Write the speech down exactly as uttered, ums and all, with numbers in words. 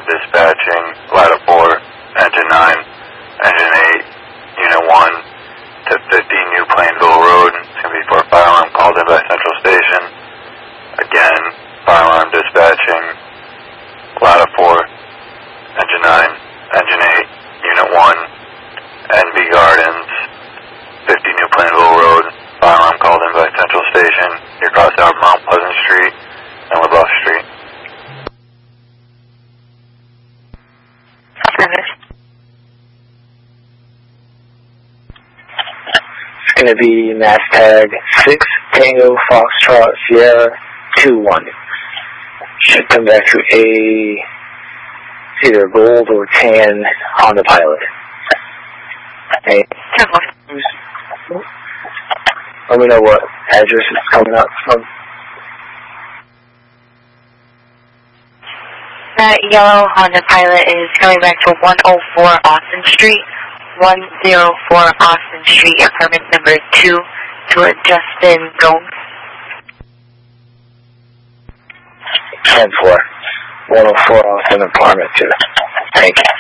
dispatching, ladder four, engine nine, engine eight, unit one, to fifty New Plainville Road. It's going to be for a fire alarm called in by Central Station. Again, fire alarm dispatching, ladder four, engine nine, engine eight, unit one, N B Gardens, fifty New Plainville Road, fire alarm called in by Central Station. You're crossed out Mount Pleasant Street and LaBeouf Street. It's going to be mass tag six Tango Foxtrot Sierra two one. Should come back to a either gold or tan Honda Pilot. Hey, let me know what address it's coming up from. That yellow Honda Pilot is coming back to one oh four Austin Street, one oh four Austin Street, apartment number two, to a Justin Gomes. ten four, one oh four Austin, apartment two. Thank you.